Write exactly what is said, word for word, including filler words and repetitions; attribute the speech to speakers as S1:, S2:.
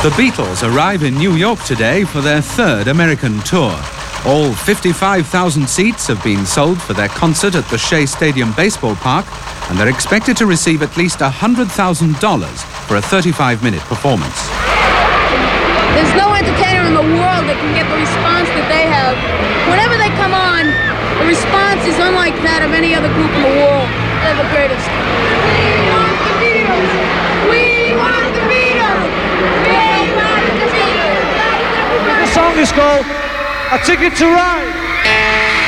S1: The Beatles arrive in New York today for their third American tour. All fifty-five thousand seats have been sold for their concert at the Shea Stadium Baseball Park, and they're expected to receive at least one hundred thousand dollars for a thirty-five minute performance.
S2: There's no entertainer in the world that can get the response that they have. Whenever they come on, the response is unlike that of any other group in the world. They're the greatest. We want the Beatles! We want the Beatles! We want the Beatles!
S3: The song is called A Ticket to Ride.